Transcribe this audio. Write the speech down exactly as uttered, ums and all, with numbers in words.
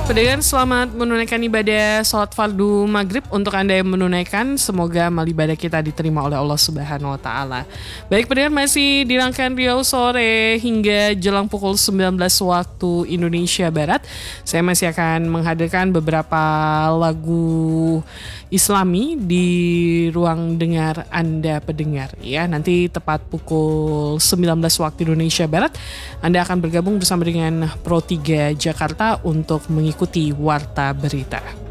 Pendengar, selamat menunaikan ibadah sholat fardu maghrib. Untuk Anda yang menunaikan, semoga amal ibadah kita diterima oleh Allah Subhanahu wa Ta'ala. Baik pendengar, masih di rangkaian Riau Sore hingga jelang pukul sembilan belas waktu Indonesia Barat. Saya masih akan menghadirkan beberapa lagu Islami di ruang dengar Anda pendengar. Ya, nanti tepat pukul sembilan belas waktu Indonesia Barat, Anda akan bergabung bersama dengan Pro tiga Jakarta untuk mengikuti Ikuti Warta Berita.